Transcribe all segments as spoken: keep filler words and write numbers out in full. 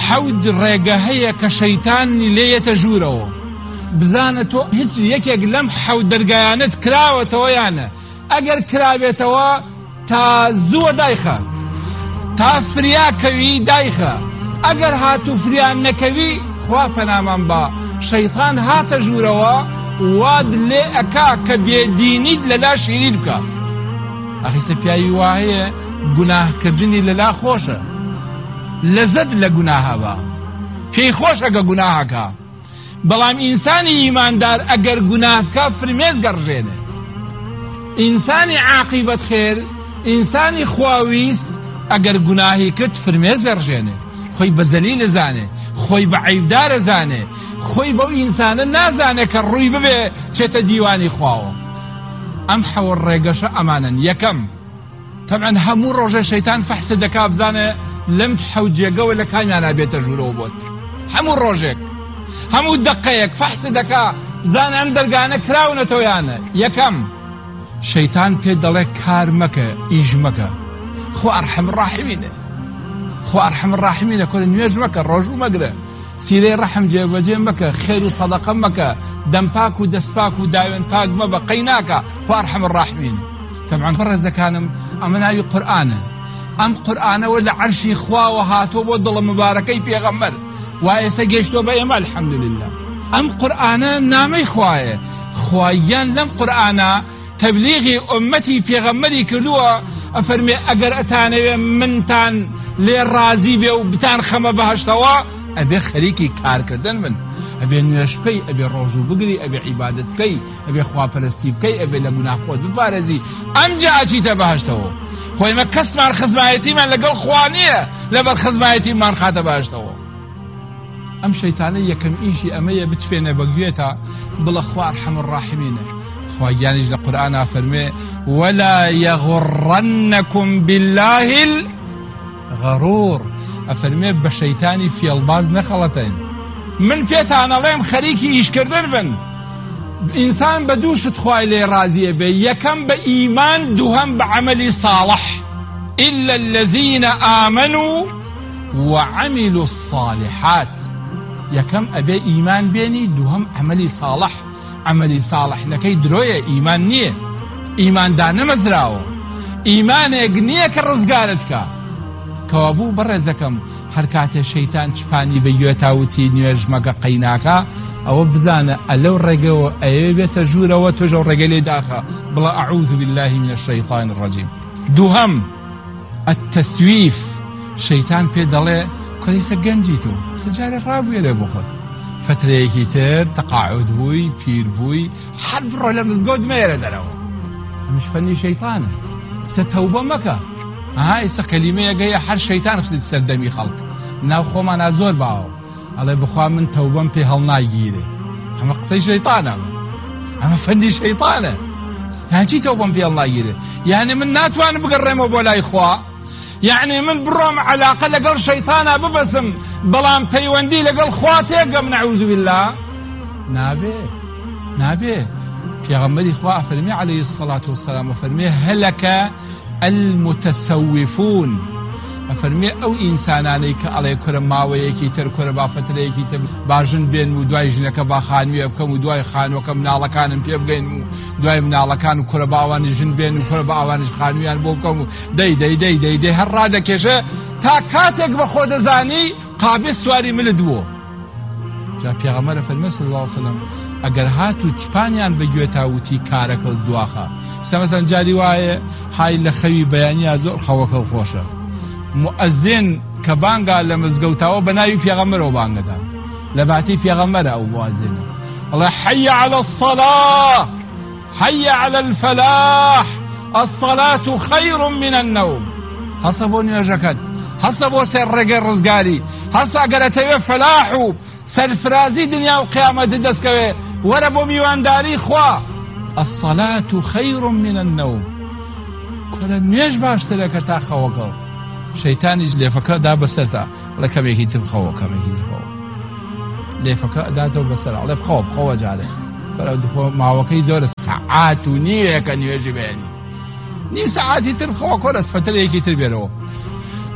حەود ڕێگە هەیە کە شەیتانی لێیەتە ژوورەوە بزانە تۆ هیچ یەکێک لەم حەود دەرگایانت کراوەتەوە یانە ئەگەر کرابێتەوە تا زووە دایخە تا فریاکەوی دایخە ئەگەر هاتو فریان نەکەوی خوا پەنامان بە شەیطان هاتە ژوورەوە واد لێ ئەکا کە بێدینیت لەلا شیرین بکە ئەخیسە پیاوی وایە گوناهکردنی لەلا خۆشە لەزەت لە گوناهە بە پێی خۆشەکە گوناهەکە بەڵام ئینسانی ئیماندار ئەگەر گوناه بکە فرمێز گەڕژێنێ ئینسانی عاقیبەت خێر ئینسانی خواویست ئەگەر گوناهی کرد فرمێز گەڕژێنێ خۆی بە زەلیل زانێ خۆی بە عیبدارە زانێ خۆی بەو ئینسانە نازانێ کە ڕووی ببێ چێتە دیوانی خواوە ئەم حەوە ڕێگەشە ئەمانن یەکەم طبعا هەموو ڕۆژە شەیتان فەحسە دەکا بزانێ لەم حەوت جێگەوە لە کامیانە بێتە ژوورەوە بۆت هەموو ڕۆژێک هەموو دقەیەک فەحسە دەکا بزانە ئەم دەرگانە کراونەتەوەیانە یەکەم شەیتان پێ دەڵێ کار مەکە ئیش مەکە خۆ ئەرحەم ڕاحیمینە خۆ ئەرحەم ڕاحیمینە کۆ نوێژ مەکە ڕۆژوو مەگرە سیرەی ڕەحم جێبەجێ مەکە خێر و سەدەقە مەکە دەم پاک و دەست پاک و داوێن پاک مەبە قەی ناکە خۆ ئەرحەم ڕاحیمینە طبعا ڕێزەکانم ئەمە ناوی قورئانە ئەم قورئانەوە لە عەرشی خواوە هاتۆ بۆ دڵە مبارەکەی پێغەمبەر و ئێستا گەیشتۆ بە ئێمە الحەمدولله ئەم قورئانە نامەی خوایە خوایان لەم قورئانە تەبلیغی ئومەتی پێغەمبەری کردووە ئەفەرمێ ئەگەر ئەتانەوێ منتان لێ ڕازی بێ و بتان خەمە بەهەشتەوە ئەبێ خەریکی کارکردن من ئەبێ نوێژ بکەی ئەبێ ڕۆژوو بگری ئەبێ عیبادەت بکەی ئەبێ خواپەرستی بکەی ئەبێ لە گوناه خۆت بپارێزی ئەمجا ئەچیتە بەهەشتەوە خۆی مە کەسمان خزمایەتیمان لەگەڵ خوا نییە لەبەر خزمایەتیمان خاتە بەهەشتەوە ئەم شەیتانە یەکەم ئیشی ئەمەیە بچفێنە بەگوێتە بڵە خوا ئەرحەم الراحیمینە خواگیانیش لە قورئانە فەرمێ ولا يغرنكم بالله الغرور ئەفەرمێ بە شەیتانی فێڵباز نەخەڵەتین من پێتانەڵێم خەریکی ئیشکردن بن ئینسان بە دوو شت خوای لێ ڕازیە بێ یەکەم بە ئیمان دووهەم بە عەمەلی ساڵح إلا الذين آمنوا وعملوا الصالحات یەکەم ئەبێ ئیمان بێنی دووهەم عەمەلی ساڵح عەمەلی ساڵح نەکەی درۆیە ئیمان نییە ئیماندار نەمەزراوە ئیمانێک نییە کە ڕزگارت کە کەوابوو بەڕێزەکەم هەر کاتێ شەیتان چپانی بەگوێ تاوتی نوێژ مەگە قەیناکە ئەوە بزانە ئەلەو ڕێگەوە ئەوێ بێتە ژوورەوە تۆژە ڕێگە لێ داخە بڵە ئەعوذ بالله من الشەیطان الرەجیم دووهەم التەسویف شەیتان پێ دەڵێ کۆلیسە گەنجی تۆ سجارێ ڕابوویە لێ بۆ خۆت فترەیەکی تر تەقاعود بووی پیر بووی هەر بڕۆ لە مزگەوت مێرە دەرەوە ئەمش فەنی شەیطانە سە تەوبە مەکە ئەها ئێستا کەلیمەیەگەیە هەر شەیطان خستێت سەردەمی خەڵک ناو خۆمانە زۆر باوە ئەڵێ بخوا من تەوبەم پێ هەڵناگیرێ ئەمە قسەی شەیطانە ئەمە فەنی شەیطانە یان چی تەوبەم پێ هەڵناگیرێ یعنی من ناتوانم بگەڕێمەوە بۆ لای خوا یعنی من بڕۆم عەلاقە لەگەڵ شەیطانە ببەسم بەڵام پەیوەندی لەگەڵ خوا تێگەم نەعوذ بالله نابێ نابێ پێغەمبەری خوا فەرمی عەلەیهی السەڵاتو وەسەلام فەرمی هەلەکە المتسوفون ئەفەرمێ ئەو ئینسانانەی کە ئەڵێ کورە ماوەیەکی تر کورە با فترەیەکی تر باژن بێن و دوای ژنەکە با خانوێ بکەم و دوای خانوەکە مناڵەکانم پێ بگەین و دوای مناڵەکان و کورە با ئەوانی ژن بێن و کورە با ئەوانیش خانویان بۆ بکەم و دەی دەی دەی دەی دەی هەر ڕادەکێشە تا کاتێک بە خۆ دەزانی قابل سواری ملت بووە جا پێغەمبەر فەرمێ صلی الله علیه وسلم ئەگەر هات و چپانیان بەگوێ تاوتی کارەکە دواخە سەمەسەن جاری وایە های لە خەوی بەیانیا زۆر خەوەکە خۆشە مؤەزین کە بانگا لە مزگەوتاوە بە ناوی پێغەمبەرەوە بانگەدا لە باتی پێغەمبەرە ئەو مؤەزینە ئەڵێ حەیە عەلە الصەلاة حەیە عەلە الفەلاح الصەلاة خەیر من النەوم هەسە بۆ نوێژەکەت هەسە بۆ سێر ڕێگەی ڕزگاری هەسە ئەگەر ئەتەوێ فەلاح و سەرفرازی دنیا و قیامەتی دەستکەوێ وەرە بۆ میوانداری خوا الصەلاة خەیر من النەوم کورە نوێژ باشترەکە تا خەوەگەڵ شەیتانیش لێفەکە دا بەسەرتا ئەڵێ کەمێکی تر بخەوە کەمێکی تر بخەوە لێفەکە ئەداتەوە بەسەر ئەڵێ بخەوە بخەوە جارێ ماوەکەی زۆرە سەعات و نیوەیەکە نوێژی بێنی نیم سەعاتی تر بخەوە کۆرە فترەیەکی تر بێرەوە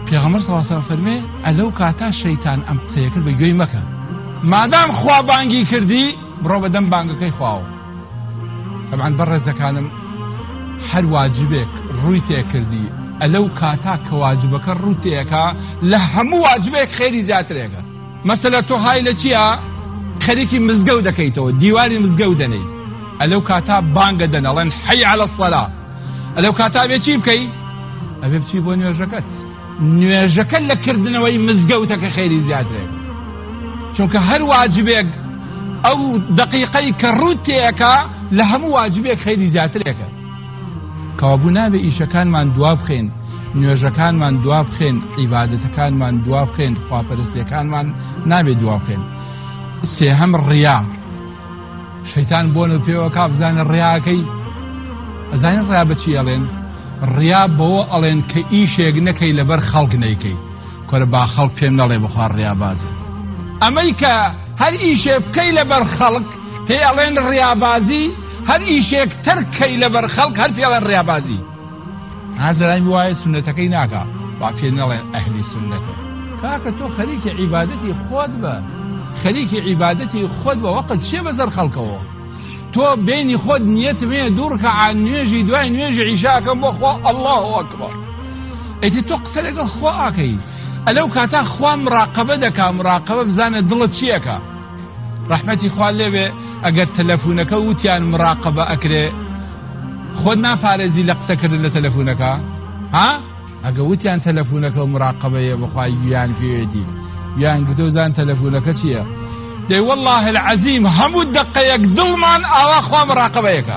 پێغەمبەر صلی الله علیه و سەلەم فەرمێ ئەلەو کاتا شەیتان ئەم قسەیە کرد بە گوێی مەکە مادام خوا بانگی کردی بڕۆ بەدەم بانگەکەی خواوە. طبعا بەڕێزەکانم هەر واجبێک ڕووی تێ کردی ئەلەو کاتا کە واجبەکە ڕوو تێکا لە هەموو واجبێک خێری زیاترێکە. مەسەلە تۆ های لە چییە؟ خەریکی مزگەوت دەکەیتەوە، دیواری مزگەوت دەنەی، ئەلەو کاتا بانگە دەن ئەڵێن حەی عەلە الصەلا، ئەلەو کاتا بێ چی بکەی؟ ئەبێ بچی بۆ نوێژەکەت. نوێژەکە لە کردنەوەی مزگەوتەکە خێری زیاترێکە، چونکە هەر واجبێک ئەو دقیقەی کە ڕوو تێکا لە هەموو واجبێک خێری زیاترێکە. کەوابوو نابێ ئیشەکانمان دوا بخێن، نوێژەکانمان دوا بخێن، عیبادەتەکانمان دوا بخێن، خواپەرستیەکانمان نابێ دوا بخێن. سێهەم ڕیا. شەیتان بۆن و پێوە کا بزانە ڕیاکەی. ئەزانێت ڕیا بە چی ئەڵێن؟ ڕیا بەوە ئەڵێن کە ئیشێک نەکەی لەبەر خەڵک نەیکەی. کۆرە با خەڵک پێم نەڵێ بخوا ڕیابازە. ئەمەی کە هەر ئیشێ بکەی لەبەر خەڵک پێی ئەڵێن ڕیابازی، هەر ئیشێک تەرکەی لەبەر خەڵک هەر پێی ئەڵێن ڕیابازی. هازەرانی وایە سونەتەکەی ناکا، با پێ نەڵێن ئەهلی سونەتە. کاکە تۆ خەریکی عیبادەتی خۆت بە، خەریکی عیبادەتی خۆت بە، وەقت چێ بەسەر خەڵکەوە. تۆ بینی خۆت نیەت مێ دوور کە عن نوێژی دوای نوێژی عیشاکەم بۆ خوا ئەڵڵاهو ئەکبەر. ئەیتر تۆ قسە لەگەڵ خوا ئاکەی. ئەلەو کاتا خوا مراقەبە دەکا، مراقەبە بزانە دڵت چیەکە. ڕەحمەتی خوا لێبێ ئەگەر تەلەفونەکە وتیان مراقەبە ئەکرێ خۆت ناپارێزی لە قسەکردن لە تەلەفونەکە؟ ها؟ ئەگە وتیان تەلەفونەکە و مراقەبەیە بەخوای گویان پێوێتی، گویان گوتۆ زان تەلەفونەکە چییە؟ دەی وەڵڵاهی العەزیم هەموو دقەیەک دڵمان ئاوا خوا مراقەبەیەکە.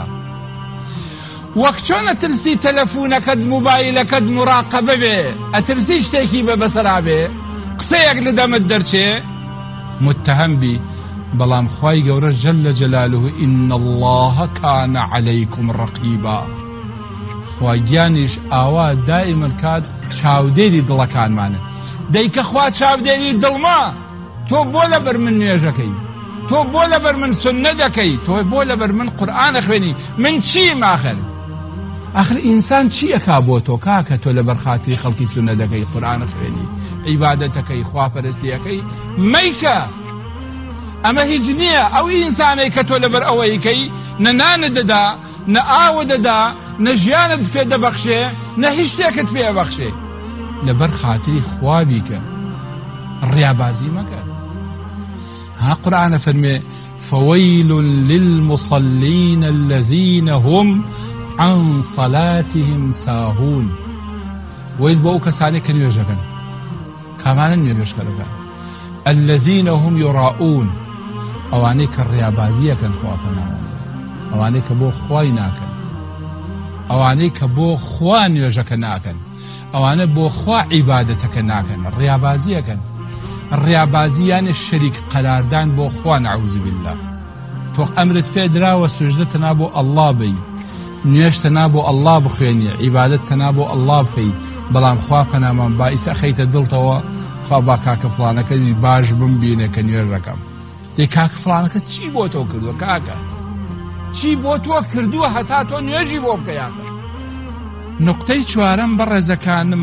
وەک چۆن ئەترسی تەلەفونەکەت موبایلەکەت مراقەبە بێ، ئەترسی شتێکی بە بەسەرا بێ، قسەیەک لە دەمت دەرچێ متهم بی. بەڵام خوای گەورە جەلە جەلالوه ئین الله کان عەلەیکم ڕەقیبا. خوا گیانیش ئاوا دائیمەن کات چاودێری دڵەکانمانە. دەی کە خوا چاودێری دڵما، تۆ بۆ لەبەر من نوێژەکەی، تۆ بۆ لەبەر من سوننە دەکەی، تۆ بۆ لەبەر من قورئانە خوێنی، من چیم ئاخر؟ ئاخر ئینسان چیەکا بۆ تۆ کاکە تۆ لەبەر خاتری خەڵکی سوننە دەکەی، قورئانە خوێنی، عیبادەتەکەی، خواپەرستیەکەی؟ مەیکە ئەمە هیچ نییە. ئەو ئینسانەی کە تۆ لەبەر ئەوەیکەی نە نانت دەدا، نە ئاوە دەدا، نە ژیانت پێ دەبەخشێ، نە هیچ شتێکت پێ ئەبەخشێ، لەبەر خاتری خوا بیکە، ڕیابازی مەکە. ها قورئانە فەرمێ فويل للمصلين الذين هم عن صلاتهم ساهون. ويل بۆ ئەو کەسانەی کە نوێژەکەن، کامانە نوێژەکەن، الذين هم يراؤون، ئەوانەی کە ڕیابازیەکەن خوا پەناوە، ئەوانەی کە بۆ خوای ناکەن، ئەوانەی کە بۆ خوا نوێژەکە ناکەن، ئەوانە بۆ خوا عیبادەتەکە ناکەن، ڕیابازیەکەن. ڕیابازی یانە شەریک قەراردان بۆ خوا نەعوذ بالله. تۆ ئەمرت پێ دراوە سوژدە تەنا بۆ ئەڵڵا بی، نوێژ تەنا بۆ ئەڵڵا بخوێنی، عیبادەت تەنا بۆ ئەڵڵا بکەی، بەڵام خوا پەنامان بائیسە خەیتە دڵتەوە خوا با کاکە فڵانەکەی باش بمبینێ کە نوێژەکەم. دەی کاکە فڵانەکە چی بۆ تۆ کردووە کاکە؟ چی بۆ تۆ کردووە هەتا تۆ نوێژی بۆ بکەیاکە؟ نقطەی چوارەم بەڕێزەکانم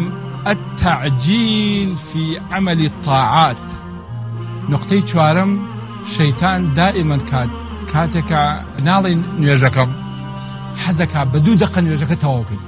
التعجيل في عمل الطاعات. نقطەی چوارەم شەیتان دائما کات کاتێکە ناڵێ نوێژەکەم حەزەکە بە دوو دقە نوێژەکە تەواو بکەی.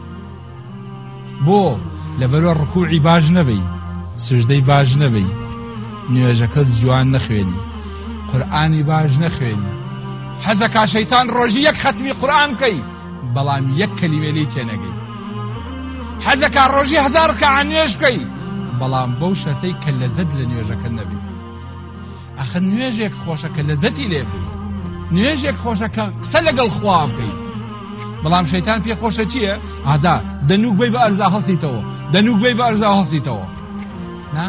بۆ لەبەرەوە ڕکوعی باش نەبی، سجدەی باش نەبی، نوێژەکەت جوان نەخوێنی، قورئانی باش نەخوێنی. حەزەکە شەیتان ڕۆژی یەک ختمی قورئان بکەی، بەڵام یەک کەلیمە لێی تێنەگەی. حەزەکە ڕۆژی هەزار ڕەکەعە نوێژ بکەی، بەڵام بەو شەرتەی کە لەزەت لە نوێژەکە نەبی. ئەخر نوێژێک خۆشە کە لەزەتی لێ بی، نوێژێک خۆشە کە قسە لەگەڵ خوا بکەی. بەڵام شەیتان پێ خۆشە چییە؟ ئازا دەنووک بی بە ئەرزا هەڵسیتەوە، دەنووک بی بە ئەرزا هەڵسیتەوە. نا،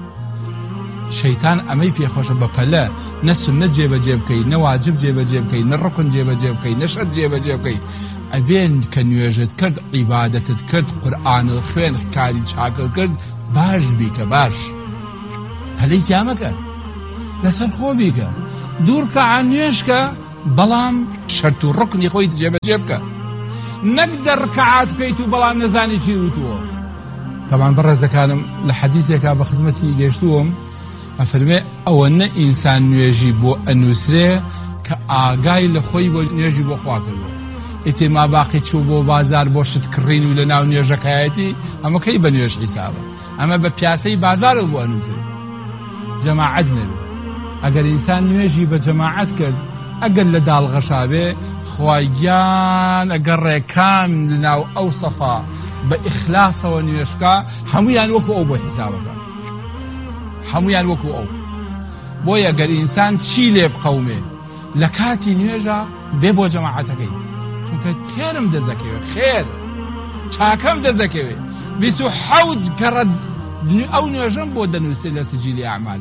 شەیتان ئەمەی پێ خۆشە بە پەلە نە سوننە جێبەجێ بکەی، نە واجب جێبەجێ بکەی، نە ڕکن جێبەجێ بکەی، نە شەرت جێبەجێ بکەی. ئەبێن کە نوێژت کرد، عیبادەتت کرد، قورئانت خوێن، کاری چاکە کرد، باش بیکە، باش پەلەی تیامەکە لەسەر خۆ بیکە، دوورکە عن نوێژکە، بەڵام شەرت و ڕکنی خۆی جێبەجێ بکە. نەک دە ڕکەعات بکەیت و بەڵام نەزانی چی وتووە. طبعا بەڕێزەکانم لە حەدیثێکا بە خزمەتی گەیشتووم ئەفەرمێ ئەوەنە ئینسان نوێژی بۆ ئەنووسرێ کە ئاگای لە خۆی بۆ نوێژی بۆ خوا کردووە. ئیتر ما باقی چوو بۆ بازار بۆ شت کڕین و لە ناو نوێژەکایەتی ئەمە کەی بە نوێژ حیسابە، ئەمە بە پیاسەی بازارە بۆ ئەنووسێ. جەماعەت نەبێ. ئەگەر ئینسان نوێژی بە جەماعەت کرد، ئەگەر لە داڵغەشابێ خوای گیان ئەگەر ڕێکان لەناو ئەو سەفا بە ئیخلاسەوە نوێشکە هەمویان وەکو ئەو بۆ حیسابەکە، هەمویان وەکو ئەو. بۆیە ئەگەر ئینسان چی لێ بقەومێ لە کاتی نوێژە بێ بۆ جەماعەتەکەی، چونکە خێرم دەزەکەوێ، خێر چاکەم دەزەکەوێ. بیست و حەوت کەڕە ئەو نوێژەم بۆ دەنووسێت لە سجلی ئەعمال.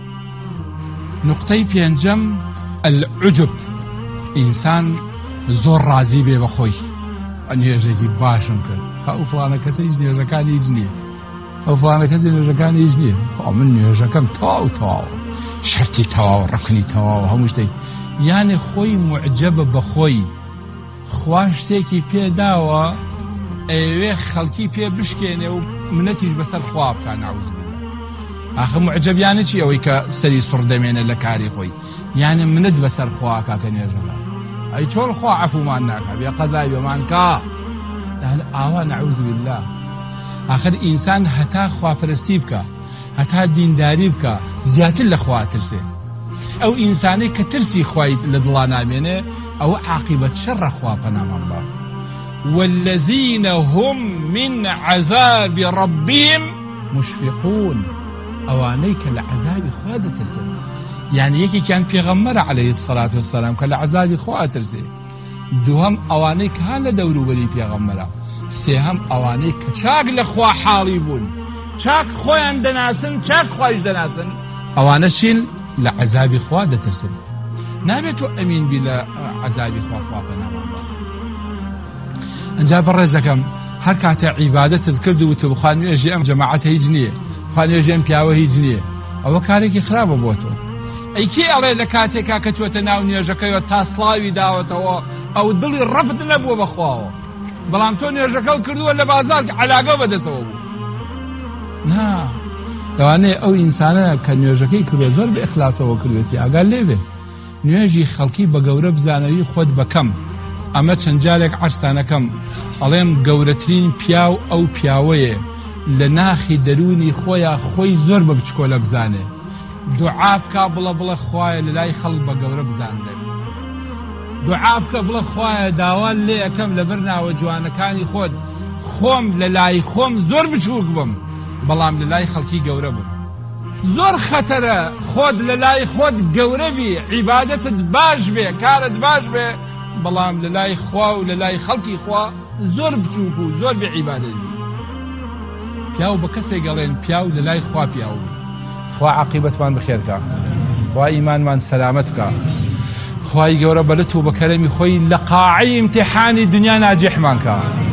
نقطەی پێنجەم العجب، ئینسان زۆر ڕازی بێ بەخۆی. نوێژێکی باشم کرد، ئەو فڵانە کەسە هیچ نوێژەکانی هیچ نییە، ئەو فڵانە کەسی نوێژەکانی هیچ نییە، من نوێژەکەم تەواو تەواو شەرتی تەواو ڕەکنی تەواو هەموو شتێک. یانێ خۆی معجەبە بەخۆی، خوا شتێکی پێداوە ئەوێ خەڵکی پێ بشکێنێ و منەتیش بەسەر خوا بکە. نەعوذ بالله. ئاخە معجەبیانە چی؟ ئەوەی کە سەری سوڕ دەمێنێ لە کاری خۆی، یانێ منەت بەسەر خوا کاکە نوێژەکە. ئەی چۆن خوا عەفومان ناکە بێ قەزای بێمان کە ئاوا. نەعوذ بالله. آخر ئینسان هەتا خواپەرستی بکە، هەتا دینداری بکە، زیاتر لە خوا ترسێ. ئەو ئینسانەی کە ترسی خوای لە دڵا نامێنێ ئەوە عاقبەت شەڕە، خوا پەنامان بە. والذین هم من عذاب ربهم مشفقون، ئەوانەی کە لە عەذابی خوا دەترسن. يعني یەکێکیان پێغەمبەرە عەلەیهی السەڵاتو وەسەلام کە لە عەذابی خوا ترسێ. دووهەم ئەوانەی کە هەن لە دەوروبەری پێغەمبەرە. سێهەم ئەوانەی کە چاک لە خوا حاڵی بوون، چاک خۆیان دەناسن، چاک خوایش دەناسن، ئەوانە چین؟ لە عەذابی خوا دەترسن. نابێت تۆ ئەمین بی لە عەذابی خوا، خوا پەنامان بە. ئەنجا بەڕێزەکەم هەر کاتە عیبادەتت کرد و وتە خوا نوێژی ئەم جەماعەتە هیچ نییە، خوا نوێژی ئەم پیاوە هیچ نییە، ئەوە کارێکی خراپە بۆ تۆ. ئەی کێ ئەڵێ لە کاتێکا کە چۆتە ناو نوێژەکەیەوە تا سڵاوی داوەتەوە ئەو دڵی ڕەفت نەبووە بەخواوە، بەڵام تۆ نوێژەکە کردووە لە بازار عەلاقە بەدەستەوە بوو؟ نا، لەوانەیە ئەو ئینسانە کە نوێژەکەی کردووە زۆر بە ئیخلاسەوە کردوێتی، ئاگال لێبێ نوێژی خەڵکی بە گەورە بزانەوی خۆت بەکەم. ئەمە چەند جارێک عەرزتانەکەم ئەڵێم گەورەترین پیاو ئەو پیاوەیە لە ناخی دەرونی خۆیان خۆی زۆر بە بچکۆلە بزانێ، دوعا بکە بڵە بڵە خوایە لە لای خەڵک بە گەورە بزانێ، دوعا بکە بڵە خوایە داوان لێ ئەەکەم لەبەر ناوە جوانەکانی خۆت خۆم لە لای خۆم زۆر بچووک بم، بەڵام لە لای خەڵکی گەورە بم. زۆر خەتەرە خۆت لە لای خۆت گەورە بی، عیبادەتت باش بێ، کارت باش بێ، بەڵام لە لای خوا و لە لای خەڵکی خوا زۆر بچووک و زۆر بێ عیبادەت بی. پیاو بە کەسێک گەڵێن پیاو لە لای خوا پیاو بی. خوا عاقبەتمان بخێرکە، خوا ئیمانمان سەلامەت بکە، خوای گەورە بەلەت و بە کەرەمی خۆی لە قاعەی ئیمتیحانی دنیا ناجیحمان کە.